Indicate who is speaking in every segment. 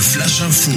Speaker 1: Flash Info.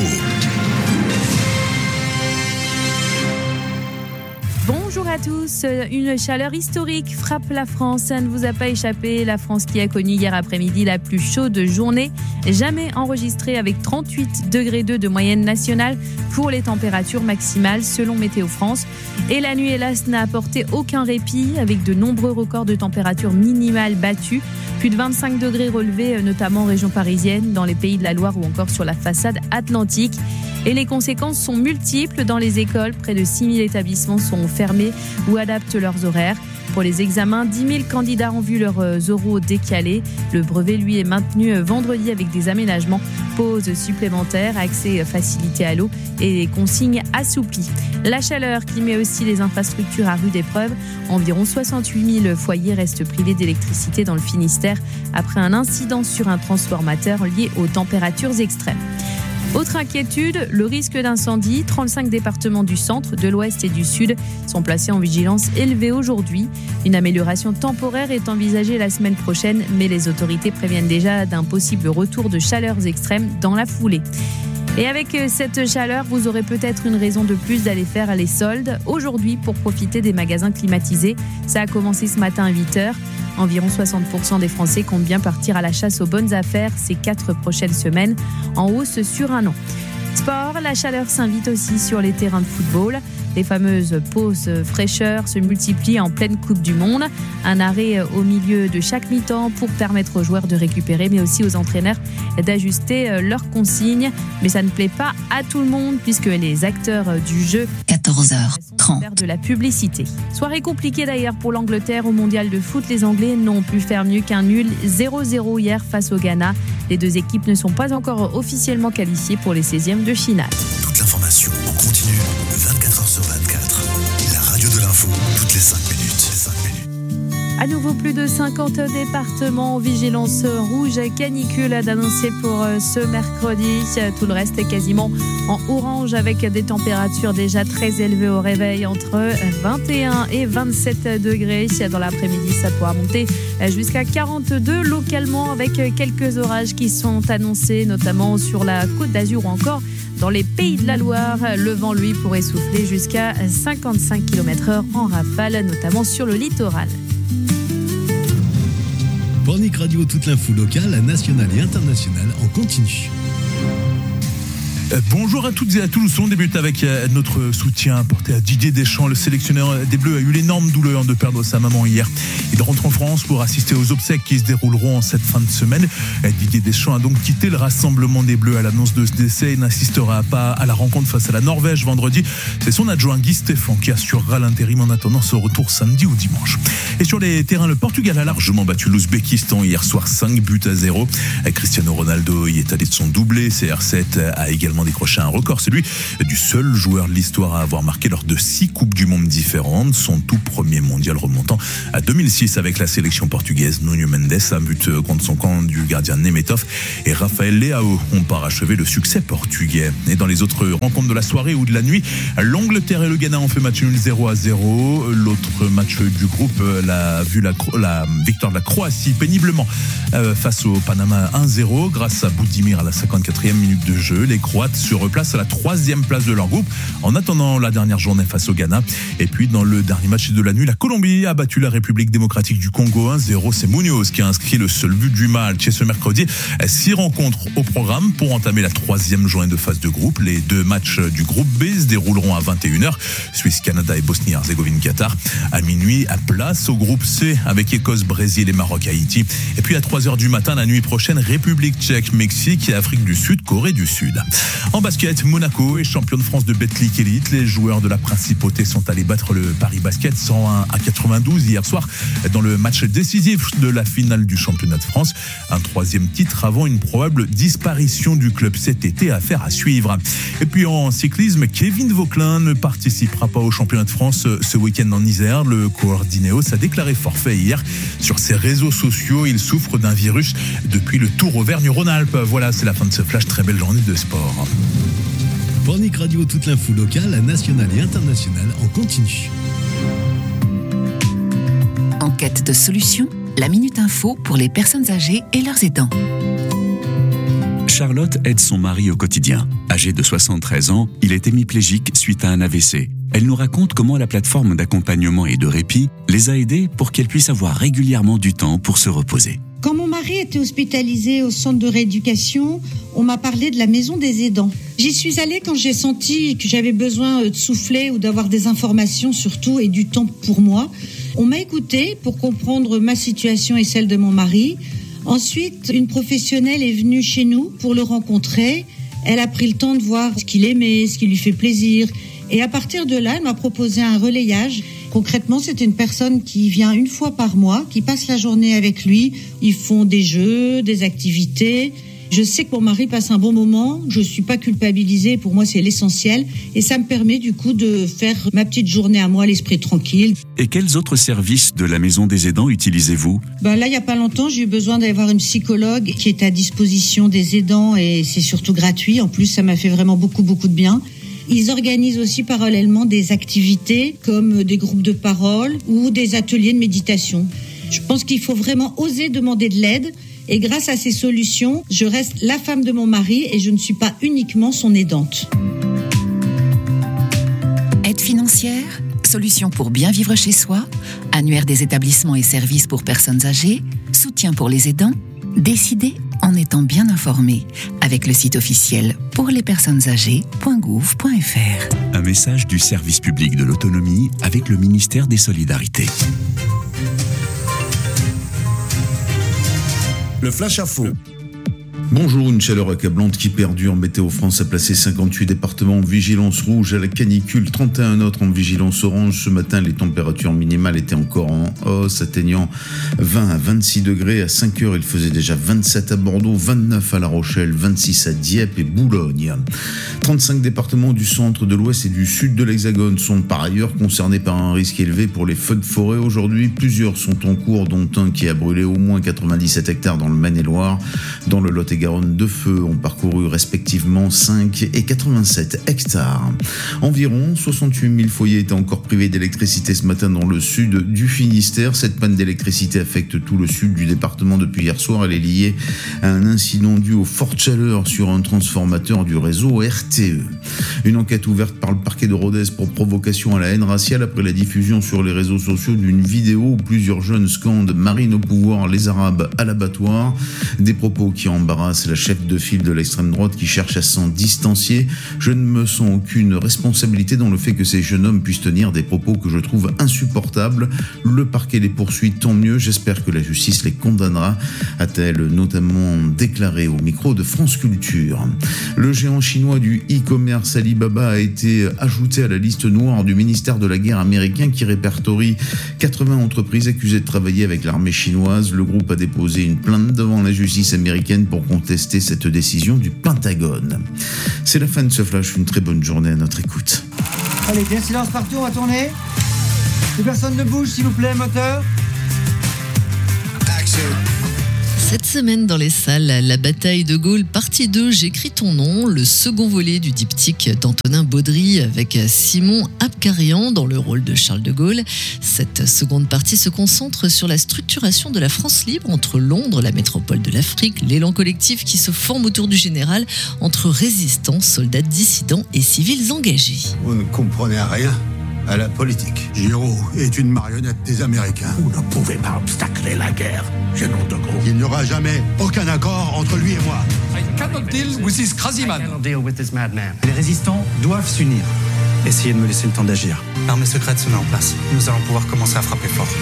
Speaker 2: Bonjour à tous, une chaleur historique frappe la France, ça ne vous a pas échappé, la France qui a connu hier après-midi la plus chaude journée jamais enregistrée avec 38,2 degrés de moyenne nationale pour les températures maximales selon Météo France. Et la nuit, hélas, n'a apporté aucun répit avec de nombreux records de température minimale battus. Plus de 25 degrés relevés, notamment en région parisienne, dans les Pays de la Loire ou encore sur la façade atlantique. Et les conséquences sont multiples dans les écoles. Près de 6 000 établissements sont fermés ou adaptent leurs horaires. Pour les examens, 10 000 candidats ont vu leurs oraux décalés. Le brevet, lui, est maintenu vendredi avec des aménagements, pauses supplémentaires, accès facilité à l'eau et des consignes assouplies. La chaleur qui met aussi les infrastructures à rude épreuve. Environ 68 000 foyers restent privés d'électricité dans le Finistère après un incident sur un transformateur lié aux températures extrêmes. Autre inquiétude, le risque d'incendie. 35 départements du centre, de l'ouest et du sud sont placés en vigilance élevée aujourd'hui. Une amélioration temporaire est envisagée la semaine prochaine, mais les autorités préviennent déjà d'un possible retour de chaleurs extrêmes dans la foulée. Et avec cette chaleur, vous aurez peut-être une raison de plus d'aller faire les soldes aujourd'hui pour profiter des magasins climatisés. Ça a commencé ce matin à 8h. Environ 60% des Français comptent bien partir à la chasse aux bonnes affaires ces 4 prochaines semaines, en hausse sur un an. Sport, la chaleur s'invite aussi sur les terrains de football. Les fameuses pauses fraîcheur se multiplient en pleine Coupe du Monde. Un arrêt au milieu de chaque mi-temps pour permettre aux joueurs de récupérer, mais aussi aux entraîneurs d'ajuster leurs consignes. Mais ça ne plaît pas à tout le monde puisque les acteurs du jeu
Speaker 3: 14h30
Speaker 2: faire de la publicité. Soirée compliquée d'ailleurs pour l'Angleterre au mondial de foot. Les Anglais n'ont pu faire mieux qu'un nul 0-0 hier face au Ghana. Les deux équipes ne sont pas encore officiellement qualifiées pour les 16e de finale.
Speaker 1: Toute l'information en continu, 24h sur 24. La radio de l'info, toutes les 5 minutes.
Speaker 2: À nouveau, plus de 50 départements en vigilance rouge canicule d'annoncer pour ce mercredi. Tout le reste est quasiment en orange avec des températures déjà très élevées au réveil, entre 21 et 27 degrés. Dans l'après-midi, ça pourra monter jusqu'à 42 localement avec quelques orages qui sont annoncés, notamment sur la Côte d'Azur ou encore dans les Pays de la Loire. Le vent, lui, pourrait souffler jusqu'à 55 km/h en rafale, notamment sur le littoral.
Speaker 4: Pornic Radio, toute l'info locale, nationale et internationale en continu.
Speaker 5: Bonjour à toutes et à tous, on débute avec notre soutien apporté à Didier Deschamps. Le sélectionneur des Bleus a eu l'énorme douleur de perdre sa maman hier. Il rentre en France pour assister aux obsèques qui se dérouleront en cette fin de semaine. Didier Deschamps a donc quitté le rassemblement des Bleus à l'annonce de ce décès et n'assistera pas à la rencontre face à la Norvège vendredi. C'est son adjoint Guy Stéphane qui assurera l'intérim en attendant son retour samedi ou dimanche. Et sur les terrains, le Portugal a largement battu l'Ouzbékistan hier soir 5-0. Cristiano Ronaldo y est allé de son doublé. CR7 a également décroché un record, celui du seul joueur de l'histoire à avoir marqué lors de 6 Coupes du Monde différentes, son tout premier mondial remontant à 2006 avec la sélection portugaise. Nuno Mendes, un but contre son camp du gardien Nemetov et Rafael Leao ont parachevé le succès portugais. Et dans les autres rencontres de la soirée ou de la nuit, l'Angleterre et le Ghana ont fait match nul 0-0. L'autre match du groupe l'a vu la victoire de la Croatie péniblement face au Panama 1-0 grâce à Budimir à la 54e minute de jeu. Les Croates se replacent à la 3e place de leur groupe en attendant la dernière journée face au Ghana. Et puis dans le dernier match de la nuit, la Colombie a battu la République démocratique du Congo 1-0. C'est Munoz qui a inscrit le seul but du match. Et ce mercredi, 6 rencontres au programme pour entamer la 3e journée de phase de groupe. Les 2 matchs du groupe B se dérouleront à 21h. Suisse, Canada et Bosnie-Herzégovine, Qatar. À minuit, à place au groupe C avec Écosse, Brésil et Maroc, Haïti. Et puis à 3h du matin, la nuit prochaine, République tchèque, Mexique et Afrique du Sud, Corée du Sud. En basket, Monaco est champion de France de Betclic Elite. Les joueurs de la Principauté sont allés battre le Paris Basket 101-92 hier soir dans le match décisif de la finale du championnat de France. Un 3e titre avant une probable disparition du club cet été, affaire à suivre. Et puis en cyclisme, Kevin Vauquelin ne participera pas au championnat de France ce week-end en Isère. Le coureur d'Ineos a déclaré forfait hier. Sur ses réseaux sociaux, il souffre d'un virus depuis le Tour Auvergne-Rhône-Alpes. Voilà, c'est la fin de ce flash. Très belle journée de sport.
Speaker 4: Pornic Radio, toute l'info locale, nationale et internationale en continu.
Speaker 3: En quête de solutions, la Minute Info pour les personnes âgées et leurs aidants.
Speaker 6: Charlotte aide son mari au quotidien. Âgé de 73 ans, il est hémiplégique suite à un AVC. Elle nous raconte comment la plateforme d'accompagnement et de répit les a aidés pour qu'elle puisse avoir régulièrement du temps pour se reposer.
Speaker 7: Quand mon mari était hospitalisé au centre de rééducation, on m'a parlé de la maison des aidants. J'y suis allée quand j'ai senti que j'avais besoin de souffler ou d'avoir des informations surtout et du temps pour moi. On m'a écoutée pour comprendre ma situation et celle de mon mari. Ensuite, une professionnelle est venue chez nous pour le rencontrer. Elle a pris le temps de voir ce qu'il aimait, ce qui lui fait plaisir. Et à partir de là, elle m'a proposé un relayage. Concrètement, c'est une personne qui vient une fois par mois, qui passe la journée avec lui. Ils font des jeux, des activités. Je sais que mon mari passe un bon moment. Je ne suis pas culpabilisée. Pour moi, c'est l'essentiel. Et ça me permet du coup de faire ma petite journée à moi, l'esprit tranquille.
Speaker 6: Et quels autres services de la Maison des Aidants utilisez-vous ?
Speaker 7: Là, il n'y a pas longtemps, j'ai eu besoin d'avoir une psychologue qui est à disposition des aidants et c'est surtout gratuit. En plus, ça m'a fait vraiment beaucoup de bien. Ils organisent aussi parallèlement des activités comme des groupes de parole ou des ateliers de méditation. Je pense qu'il faut vraiment oser demander de l'aide et grâce à ces solutions, je reste la femme de mon mari et je ne suis pas uniquement son aidante.
Speaker 3: Aide financière, solution pour bien vivre chez soi, annuaire des établissements et services pour personnes âgées, soutien pour les aidants. Décidez en étant bien informé avec le site officiel pourlespersonnesâgées.gouv.fr.
Speaker 6: Un message du service public de l'autonomie avec le ministère des Solidarités.
Speaker 1: Le flash info.
Speaker 8: Bonjour, une chaleur accablante qui perdure. Météo France a placé 58 départements en vigilance rouge à la canicule, 31 autres en vigilance orange. Ce matin, les températures minimales étaient encore en hausse, atteignant 20 à 26 degrés. À 5 heures, il faisait déjà 27 à Bordeaux, 29 à La Rochelle, 26 à Dieppe et Boulogne. 35 départements du centre, de l'ouest et du sud de l'Hexagone sont par ailleurs concernés par un risque élevé pour les feux de forêt. Aujourd'hui, plusieurs sont en cours, dont un qui a brûlé au moins 97 hectares dans le Maine-et-Loire. Dans le Lot-et-Garonne, 2 feux ont parcouru respectivement 5 et 87 hectares. Environ 68 000 foyers étaient encore privés d'électricité ce matin dans le sud du Finistère. Cette panne d'électricité affecte tout le sud du département depuis hier soir. Elle est liée à un incident dû aux fortes chaleurs sur un transformateur du réseau RTE. Une enquête ouverte par le parquet de Rodez pour provocation à la haine raciale après la diffusion sur les réseaux sociaux d'une vidéo où plusieurs jeunes scandent « Marine au pouvoir, les Arabes à l'abattoir ». Des propos qui embarrassent la chef de file de l'extrême droite qui cherche à s'en distancier. Je ne me sens aucune responsabilité dans le fait que ces jeunes hommes puissent tenir des propos que je trouve insupportables. Le parquet les poursuit, tant mieux. J'espère que la justice les condamnera, a-t-elle notamment déclaré au micro de France Culture. Le géant chinois du e-commerce Alibaba a été ajouté à la liste noire du ministère de la Guerre américain qui répertorie 80 entreprises accusées de travailler avec l'armée chinoise. Le groupe a déposé une plainte devant la justice américaine pour contester cette décision du Pentagone. C'est la fin de ce flash, une très bonne journée à notre écoute.
Speaker 9: Allez, bien silence partout, on va tourner. Que personne ne bouge, s'il vous plaît, moteur.
Speaker 1: Action.
Speaker 10: Cette semaine dans les salles, la bataille de Gaulle, partie 2, j'écris ton nom, le second volet du diptyque d'Antonin Baudry avec Simon Abkarian dans le rôle de Charles de Gaulle. Cette seconde partie se concentre sur la structuration de la France libre entre Londres, la métropole de l'Afrique, l'élan collectif qui se forme autour du général, entre résistants, soldats dissidents et civils engagés.
Speaker 11: Vous ne comprenez rien à la politique. Giraud est une marionnette des Américains.
Speaker 1: Vous ne pouvez pas obstacler la guerre, général de Gaulle.
Speaker 11: Il n'y aura jamais aucun accord entre lui et moi.
Speaker 12: I cannot deal with this crazy man.
Speaker 13: I cannot deal with this madman. Les résistants doivent s'unir. Essayez de me laisser le temps d'agir. L'armée secrète se met en place. Nous allons pouvoir commencer à frapper fort.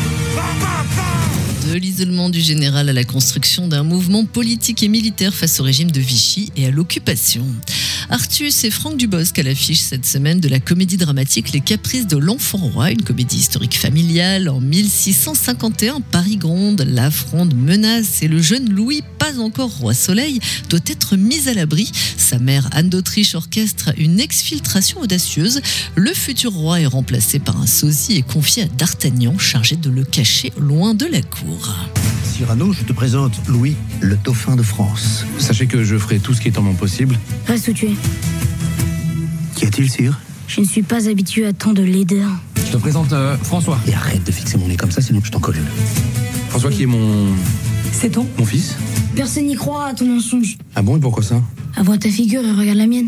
Speaker 10: De l'isolement du général à la construction d'un mouvement politique et militaire face au régime de Vichy et à l'occupation. Artus et Franck Dubosc à l'affiche cette semaine de la comédie dramatique Les Caprices de l'Enfant Roi, une comédie historique familiale. En 1651, Paris gronde, la fronde menace et le jeune Louis, pas encore roi soleil, doit être mis à l'abri. Sa mère Anne d'Autriche orchestre une exfiltration audacieuse. Le futur roi est remplacé par un sosie et confié à D'Artagnan, chargé de le cacher loin de la cour.
Speaker 14: Cyrano, je te présente Louis, le dauphin de France.
Speaker 15: Sachez que je ferai tout ce qui est en mon possible.
Speaker 16: Reste où tu es.
Speaker 14: Qu'y a-t-il, sire?
Speaker 16: Je ne suis pas habitué à tant de laideur.
Speaker 15: Je te présente François.
Speaker 14: Et arrête de fixer mon nez comme ça, sinon je t'en colle une.
Speaker 15: François qui est mon
Speaker 16: C'est ton?
Speaker 15: Mon fils?
Speaker 16: Personne n'y croit à ton mensonge.
Speaker 15: Ah bon, et pourquoi ça?
Speaker 16: Vois ta figure et regarde la mienne.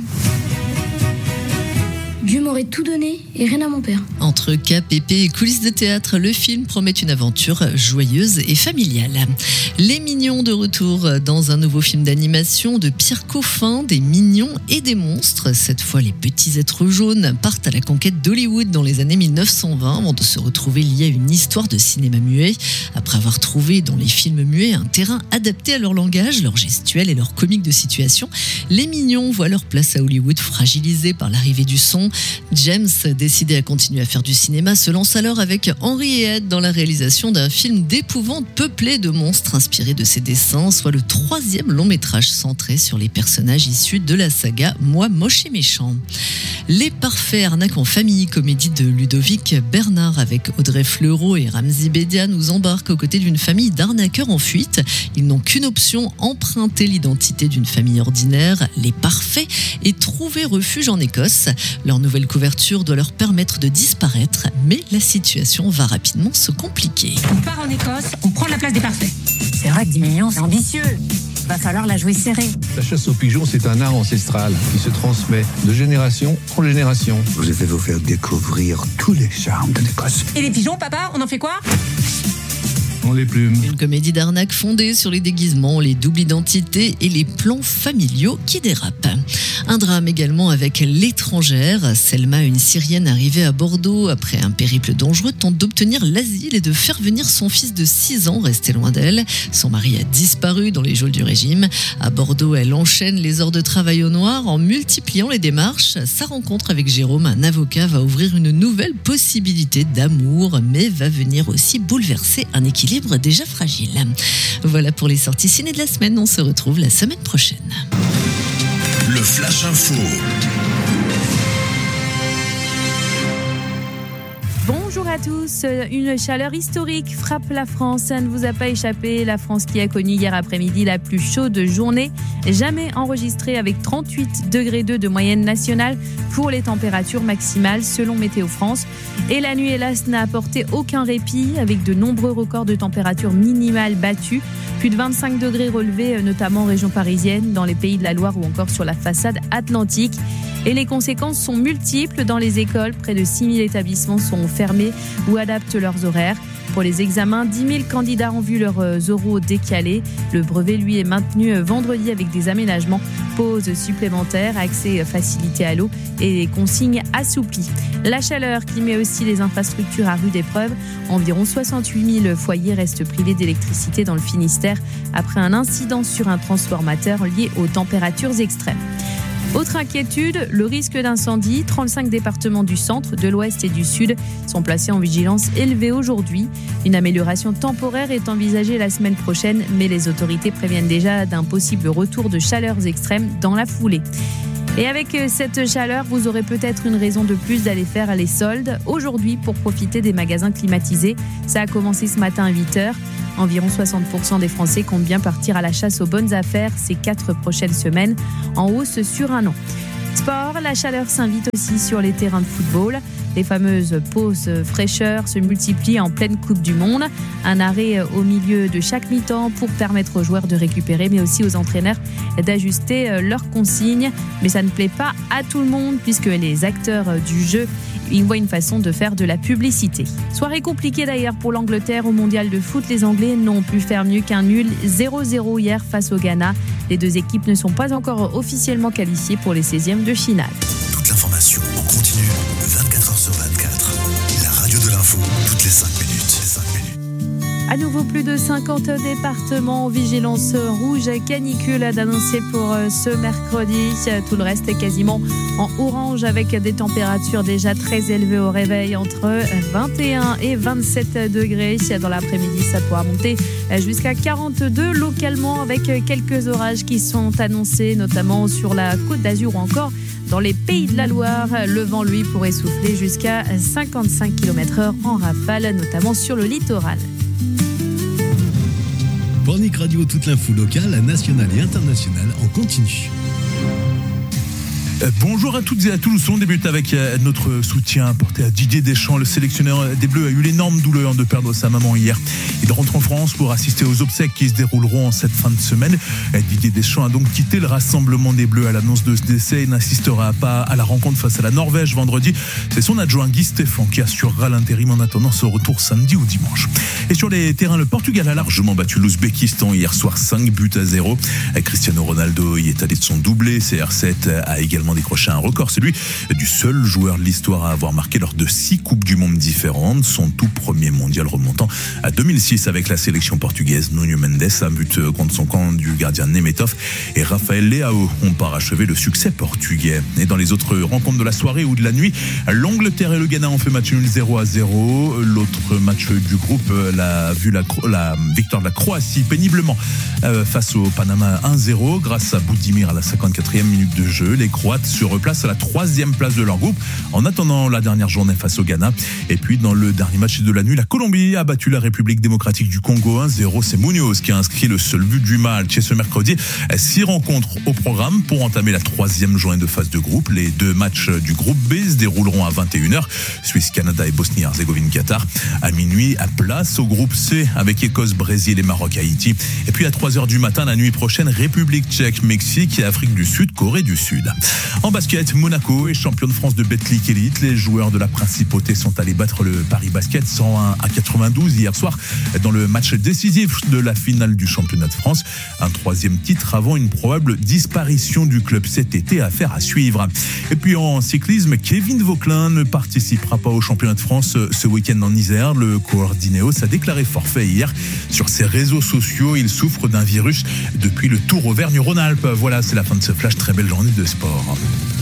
Speaker 16: Dieu m'aurait tout donné et rien à mon père.
Speaker 10: Entre cap, épée et coulisses de théâtre, le film promet une aventure joyeuse et familiale. Les Mignons de retour dans un nouveau film d'animation de Pierre Coffin, des mignons et des monstres. Cette fois, les petits êtres jaunes partent à la conquête d'Hollywood dans les années 1920 avant de se retrouver liés à une histoire de cinéma muet. Après avoir trouvé dans les films muets un terrain adapté à leur langage, leur gestuelle et leur comique de situation, les Mignons voient leur place à Hollywood fragilisée par l'arrivée du son. James, décidé à continuer à faire du cinéma, se lance alors avec Henry et Ed dans la réalisation d'un film d'épouvante peuplé de monstres inspiré de ses dessins, soit le 3e long métrage centré sur les personnages issus de la saga Moi moche et méchant. Les Parfaits arnaques en famille, comédie de Ludovic Bernard avec Audrey Fleurot et Ramzy Bedia, nous embarque aux côtés d'une famille d'arnaqueurs en fuite. Ils n'ont qu'une option, emprunter l'identité d'une famille ordinaire, les Parfaits, et trouver refuge en Écosse. Leur nouvelle couverture doit leur permettre de disparaître, mais la situation va rapidement se compliquer.
Speaker 17: On part en Écosse, on prend la place des Parfaits.
Speaker 18: C'est vrai que 10 millions, c'est ambitieux. Va falloir la jouer serrée.
Speaker 15: La chasse aux pigeons, c'est un art ancestral qui se transmet de génération en génération.
Speaker 11: Vous allez vous faire découvrir tous les charmes de l'Écosse.
Speaker 17: Et les pigeons, papa, on en fait quoi?
Speaker 15: On les plume.
Speaker 10: Une comédie d'arnaque fondée sur les déguisements, les doubles identités et les plans familiaux qui dérapent. Un drame également avec L'étrangère. Selma, une Syrienne arrivée à Bordeaux après un périple dangereux, tente d'obtenir l'asile et de faire venir son fils de 6 ans resté loin d'elle. Son mari a disparu dans les geôles du régime. À Bordeaux, elle enchaîne les heures de travail au noir en multipliant les démarches. Sa rencontre avec Jérôme, un avocat, va ouvrir une nouvelle possibilité d'amour, mais va venir aussi bouleverser un équilibre déjà fragile. Voilà pour les sorties ciné de la semaine. On se retrouve la semaine prochaine.
Speaker 1: Le Flash Info.
Speaker 2: Bonjour à tous. Une chaleur historique frappe la France. Ça ne vous a pas échappé. La France qui a connu hier après-midi la plus chaude journée jamais enregistrée avec 38,2 degrés de moyenne nationale pour les températures maximales selon Météo France. Et la nuit, hélas, n'a apporté aucun répit avec de nombreux records de température minimale battus. Plus de 25 degrés relevés, notamment en région parisienne, dans les Pays de la Loire ou encore sur la façade atlantique. Et les conséquences sont multiples dans les écoles. Près de 6 000 établissements sont fermés ou adaptent leurs horaires. Pour les examens, 10 000 candidats ont vu leurs oraux décalés. Le brevet, lui, est maintenu vendredi avec des aménagements, pauses supplémentaires, accès facilité à l'eau et des consignes assouplies. La chaleur qui met aussi les infrastructures à rude épreuve. Environ 68 000 foyers restent privés d'électricité dans le Finistère après un incident sur un transformateur lié aux températures extrêmes. Autre inquiétude, le risque d'incendie. 35 départements du centre, de l'ouest et du sud sont placés en vigilance élevée aujourd'hui. Une amélioration temporaire est envisagée la semaine prochaine, mais les autorités préviennent déjà d'un possible retour de chaleurs extrêmes dans la foulée. Et avec cette chaleur, vous aurez peut-être une raison de plus d'aller faire les soldes aujourd'hui pour profiter des magasins climatisés. Ça a commencé ce matin à 8h. Environ 60% des Français comptent bien partir à la chasse aux bonnes affaires ces 4 prochaines semaines, en hausse sur un an. Sport, la chaleur s'invite aussi sur les terrains de football. Les fameuses pauses fraîcheur se multiplient en pleine Coupe du Monde. Un arrêt au milieu de chaque mi-temps pour permettre aux joueurs de récupérer, mais aussi aux entraîneurs d'ajuster leurs consignes. Mais ça ne plaît pas à tout le monde puisque les acteurs du jeu ils voient une façon de faire de la publicité. Soirée compliquée d'ailleurs pour l'Angleterre au mondial de foot. Les Anglais n'ont pu faire mieux qu'un nul 0-0 hier face au Ghana. Les deux équipes ne sont pas encore officiellement qualifiées pour les 16e de finale.
Speaker 1: Toute l'information en continu, 24h sur 24. La radio de l'info, toutes les 5 minutes.
Speaker 2: À nouveau, plus de 50 départements en vigilance rouge canicule d'annoncer pour ce mercredi. Tout le reste est quasiment en orange avec des températures déjà très élevées au réveil entre 21 et 27 degrés. Dans l'après-midi, ça pourra monter jusqu'à 42 localement avec quelques orages qui sont annoncés, notamment sur la Côte d'Azur ou encore dans les Pays de la Loire. Le vent, lui, pourrait souffler jusqu'à 55 km/h en rafale, notamment sur le littoral.
Speaker 4: Pornic Radio, toute l'info locale, nationale et internationale en continu.
Speaker 5: Bonjour à toutes et à tous. On débute avec notre soutien apporté à Didier Deschamps. Le sélectionneur des Bleus a eu l'énorme douleur de perdre sa maman hier. Il rentre en France pour assister aux obsèques qui se dérouleront en cette fin de semaine. Didier Deschamps a donc quitté le rassemblement des Bleus à l'annonce de ce décès et n'assistera pas à la rencontre face à la Norvège vendredi. C'est son adjoint Guy Stéphane qui assurera l'intérim en attendant ce retour samedi ou dimanche. Et sur les terrains, le Portugal a largement battu l'Ouzbékistan hier soir 5-0. Cristiano Ronaldo y est allé de son doublé. CR7 a également décroché un record, celui du seul joueur de l'histoire à avoir marqué lors de 6 Coupes du Monde différentes, son tout premier mondial remontant à 2006 avec la sélection portugaise. Nuno Mendes, un but contre son camp du gardien Nemetov et Rafael Leao ont parachevé le succès portugais. Et dans les autres rencontres de la soirée ou de la nuit, l'Angleterre et le Ghana ont fait match nul 0-0. L'autre match du groupe l'a vu la victoire de la Croatie péniblement face au Panama 1-0 grâce à Budimir à la 54e minute de jeu. Les Croates se replacent à la 3e place de leur groupe en attendant la dernière journée face au Ghana. Et puis dans le dernier match de la nuit, la Colombie a battu la République démocratique du Congo 1-0. C'est Munoz qui a inscrit le seul but du match. Et ce mercredi, 6 rencontres au programme pour entamer la 3e journée de phase de groupe. Les 2 matchs du groupe B se dérouleront à 21h. Suisse, Canada et Bosnie-Herzégovine, Qatar. À minuit, à place au groupe C avec Écosse, Brésil et Maroc, Haïti. Et puis à 3h du matin, la nuit prochaine, République tchèque, Mexique et Afrique du Sud, Corée du Sud. En basket, Monaco est champion de France de Betclic Elite. Les joueurs de la Principauté sont allés battre le Paris Basket 101-92 hier soir dans le match décisif de la finale du championnat de France. Un 3e titre avant une probable disparition du club cet été, affaire à suivre. Et puis en cyclisme, Kevin Vauquelin ne participera pas au championnat de France ce week-end en Isère. Le coureur d'Ineos a déclaré forfait hier. Sur ses réseaux sociaux, il souffre d'un virus depuis le Tour Auvergne-Rhône-Alpes. Voilà, c'est la fin de ce flash. Très belle journée de sport.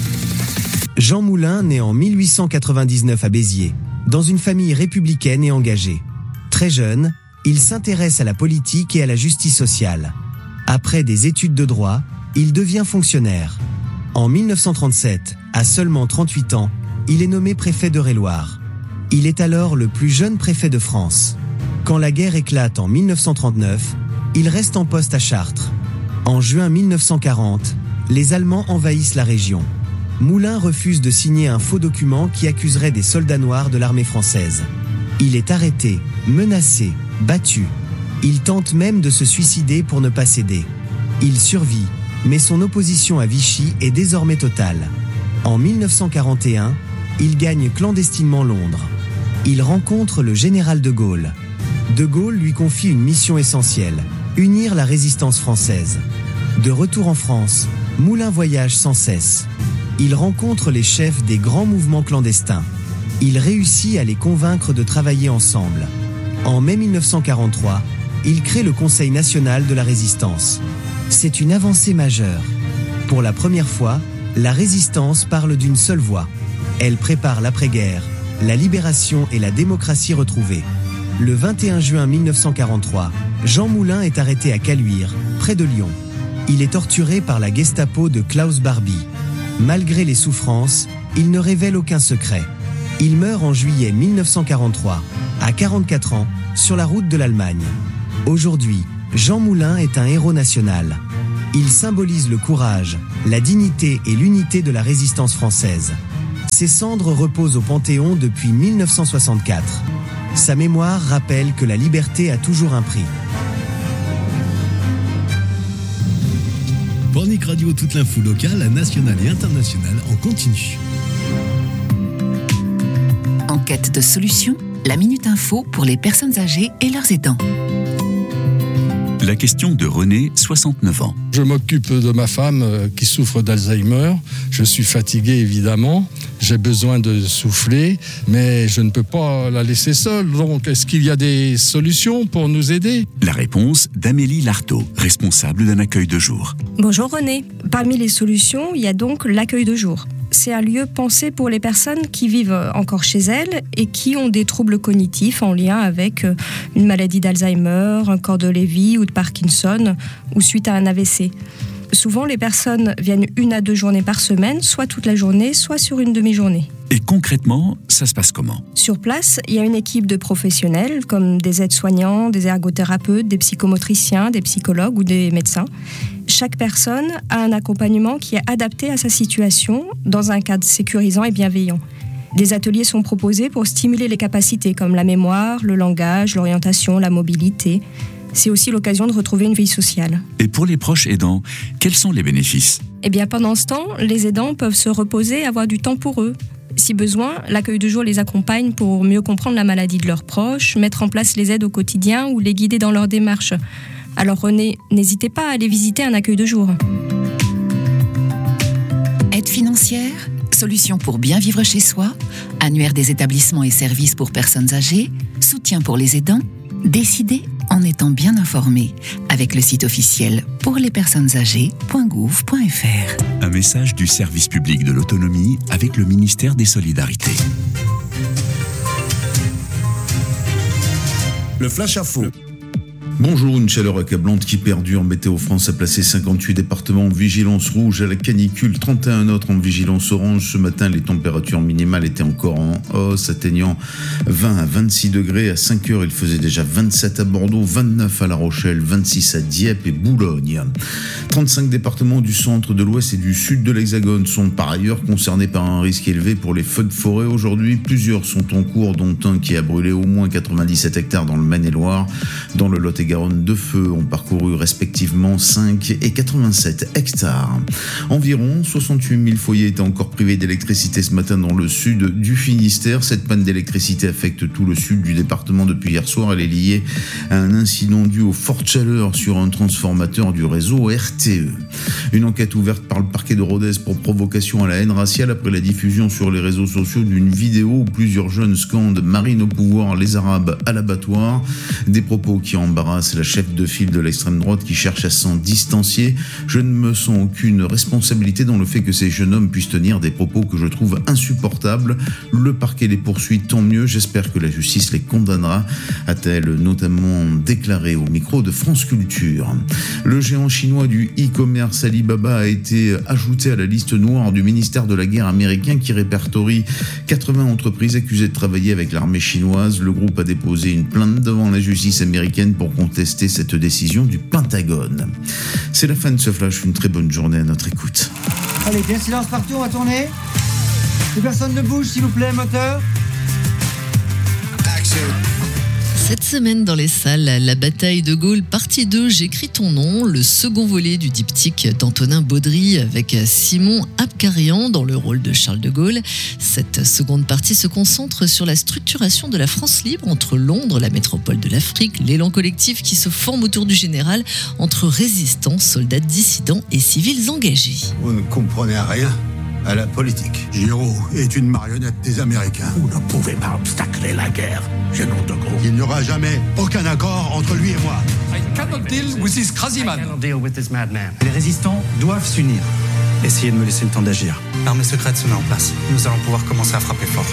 Speaker 19: Jean Moulin naît en 1899 à Béziers, dans une famille républicaine et engagée. Très jeune, il s'intéresse à la politique et à la justice sociale. Après des études de droit, il devient fonctionnaire. En 1937, à seulement 38 ans, il est nommé préfet d'Eure-et-Loir. Il est alors le plus jeune préfet de France. Quand la guerre éclate en 1939, il reste en poste à Chartres. En juin 1940, les Allemands envahissent la région. Moulin refuse de signer un faux document qui accuserait des soldats noirs de l'armée française. Il est arrêté, menacé, battu. Il tente même de se suicider pour ne pas céder. Il survit, mais son opposition à Vichy est désormais totale. En 1941, il gagne clandestinement Londres. Il rencontre le général de Gaulle. De Gaulle lui confie une mission essentielle, unir la résistance française. De retour en France, Moulin voyage sans cesse. Il rencontre les chefs des grands mouvements clandestins. Il réussit à les convaincre de travailler ensemble. En mai 1943, il crée le Conseil national de la résistance. C'est une avancée majeure. Pour la première fois, la résistance parle d'une seule voix. Elle prépare l'après-guerre, la libération et la démocratie retrouvée. Le 21 juin 1943, Jean Moulin est arrêté à Caluire, près de Lyon. Il est torturé par la Gestapo de Klaus Barbie. Malgré les souffrances, il ne révèle aucun secret. Il meurt en juillet 1943, à 44 ans, sur la route de l'Allemagne. Aujourd'hui, Jean Moulin est un héros national. Il symbolise le courage, la dignité et l'unité de la résistance française. Ses cendres reposent au Panthéon depuis 1964. Sa mémoire rappelle que la liberté a toujours un prix.
Speaker 4: Pornic Radio, toute l'info locale, nationale et internationale en continu.
Speaker 3: En quête de solutions, la Minute Info pour les personnes âgées et leurs aidants.
Speaker 6: La question de René, 69 ans.
Speaker 20: Je m'occupe de ma femme qui souffre d'Alzheimer. Je suis fatigué évidemment. J'ai besoin de souffler, mais je ne peux pas la laisser seule. Donc, est-ce qu'il y a des solutions pour nous aider ?
Speaker 6: La réponse d'Amélie Lartaud, responsable d'un accueil de jour.
Speaker 21: Bonjour René. Parmi les solutions, il y a donc l'accueil de jour. C'est un lieu pensé pour les personnes qui vivent encore chez elles et qui ont des troubles cognitifs en lien avec une maladie d'Alzheimer, un corps de Lévy ou de Parkinson ou suite à un AVC. Souvent, les personnes viennent 1 à 2 journées par semaine, soit toute la journée, soit sur une demi-journée.
Speaker 6: Et concrètement, ça se passe comment ?
Speaker 21: Sur place, il y a une équipe de professionnels, comme des aides-soignants, des ergothérapeutes, des psychomotriciens, des psychologues ou des médecins. Chaque personne a un accompagnement qui est adapté à sa situation, dans un cadre sécurisant et bienveillant. Des ateliers sont proposés pour stimuler les capacités comme la mémoire, le langage, l'orientation, la mobilité. C'est aussi l'occasion de retrouver une vie sociale.
Speaker 6: Et pour les proches aidants, quels sont les bénéfices ?
Speaker 21: Eh bien, pendant ce temps, les aidants peuvent se reposer et avoir du temps pour eux. Si besoin, l'accueil de jour les accompagne pour mieux comprendre la maladie de leurs proches, mettre en place les aides au quotidien ou les guider dans leur démarche. Alors n'hésitez pas à aller visiter un accueil de jour.
Speaker 3: Aide financière, solution pour bien vivre chez soi, annuaire des établissements et services pour personnes âgées, soutien pour les aidants, décidez en étant bien informé avec le site officiel pourlespersonnesâgées.gouv.fr.
Speaker 6: Un message du service public de l'autonomie avec le ministère des Solidarités.
Speaker 8: Le flash info. Bonjour, une chaleur accablante qui perdure. Météo France a placé 58 départements en vigilance rouge à la canicule, 31 autres en vigilance orange. Ce matin, les températures minimales étaient encore en hausse, atteignant 20 à 26 degrés. À 5 heures, il faisait déjà 27 à Bordeaux, 29 à La Rochelle, 26 à Dieppe et Boulogne. 35 départements du centre, de l'ouest et du sud de l'Hexagone sont par ailleurs concernés par un risque élevé pour les feux de forêt. Aujourd'hui, plusieurs sont en cours, dont un qui a brûlé au moins 97 hectares dans le Maine-et-Loire. Dans le Lot-et-Garonne, 2 feux ont parcouru respectivement 5 et 87 hectares. Environ 68 000 foyers étaient encore privés d'électricité ce matin dans le sud du Finistère. Cette panne d'électricité affecte tout le sud du département depuis hier soir. Elle est liée à un incident dû aux fortes chaleurs sur un transformateur du réseau RTE. Une enquête ouverte par le parquet de Rodez pour provocation à la haine raciale après la diffusion sur les réseaux sociaux d'une vidéo où plusieurs jeunes scandent « Marine au pouvoir, les Arabes à l'abattoir ». Des propos qui embarrassent la chef de file de l'extrême droite qui cherche à s'en distancier. Je ne me sens aucune responsabilité dans le fait que ces jeunes hommes puissent tenir des propos que je trouve insupportables. Le parquet les poursuit, tant mieux. J'espère que la justice les condamnera, a-t-elle notamment déclaré au micro de France Culture. Le géant chinois du e-commerce Alibaba a été ajouté à la liste noire du ministère de la Guerre américain qui répertorie 80 entreprises accusées de travailler avec l'armée chinoise. Le groupe a déposé une plainte devant la justice américaine pour contester cette décision du Pentagone. C'est la fin de ce flash, une très bonne journée à notre écoute.
Speaker 9: Allez, bien silence partout, on va tourner. Que personne ne bouge, s'il vous plaît, moteur.
Speaker 11: Action.
Speaker 10: Cette semaine dans les salles, la bataille de Gaulle, partie 2, j'écris ton nom, le second volet du diptyque d'Antonin Baudry avec Simon Abkarian dans le rôle de Charles de Gaulle. Cette seconde partie se concentre sur la structuration de la France libre entre Londres, la métropole de l'Afrique, l'élan collectif qui se forme autour du général, entre résistants, soldats dissidents et civils engagés.
Speaker 11: Vous ne comprenez rien à la politique. Giraud est une marionnette des Américains.
Speaker 1: Vous ne pouvez pas obstacler la guerre, général de Gaulle.
Speaker 11: Il n'y aura jamais aucun accord entre lui et moi.
Speaker 12: I cannot deal with this crazy man.
Speaker 13: Les résistants doivent s'unir. Essayez de me laisser le temps d'agir. L'armée secrète se met en place. Nous allons pouvoir commencer à frapper fort.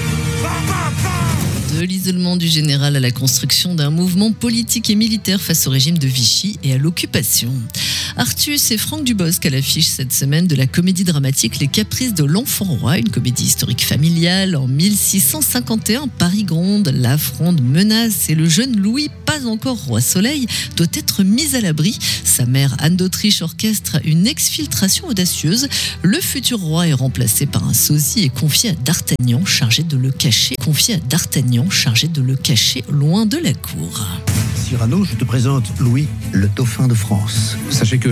Speaker 10: De l'isolement du général à la construction d'un mouvement politique et militaire face au régime de Vichy et à l'occupation. Artus et Franck Dubosc à l'affiche cette semaine de la comédie dramatique Les Caprices de l'Enfant Roi, une comédie historique familiale. En 1651, Paris gronde, la Fronde menace et le jeune Louis, pas encore roi soleil, doit être mis à l'abri. Sa mère Anne d'Autriche orchestre une exfiltration audacieuse. Le futur roi est remplacé par un sosie et confié à D'Artagnan, chargé de le cacher loin de la cour.
Speaker 14: Cyrano, je te présente Louis, le dauphin de France.
Speaker 15: Sachez que